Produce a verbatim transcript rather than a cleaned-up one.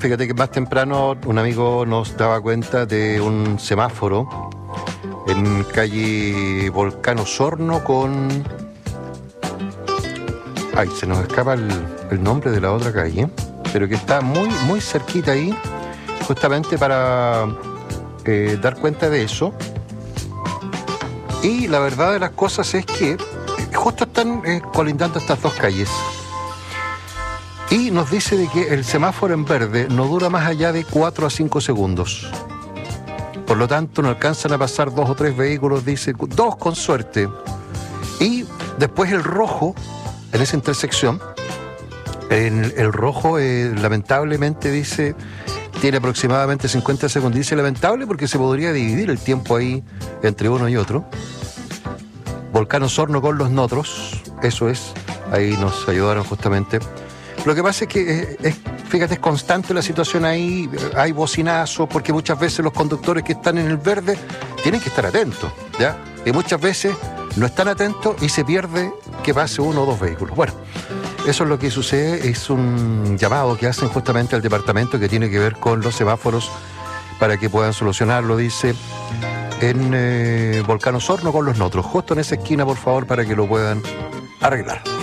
fíjate que más temprano un amigo nos daba cuenta de un semáforo en calle Volcán Osorno con... Ay, se nos escapa el, el nombre de la otra calle, pero que está muy, muy cerquita ahí, justamente para eh, dar cuenta de eso. Y la verdad de las cosas es que justo están eh, colindando estas dos calles. Y nos dice de que el semáforo en verde no dura más allá de cuatro a cinco segundos. Por lo tanto, no alcanzan a pasar dos o tres vehículos, dice, dos con suerte. Y después el rojo, en esa intersección, el, el rojo eh, lamentablemente dice, tiene aproximadamente cincuenta segundos. Dice lamentable porque se podría dividir el tiempo ahí entre uno y otro. Volcán Osorno con los Notros, eso es, ahí nos ayudaron justamente. Lo que pasa es que, es, fíjate, es constante la situación ahí, hay bocinazo, porque muchas veces los conductores que están en el verde tienen que estar atentos, ¿ya? Y muchas veces no están atentos y se pierde que pase uno o dos vehículos. Bueno, eso es lo que sucede, es un llamado que hacen justamente al departamento que tiene que ver con los semáforos para que puedan solucionarlo, dice, en eh, Volcán Osorno con los Notros, justo en esa esquina, por favor, para que lo puedan arreglar.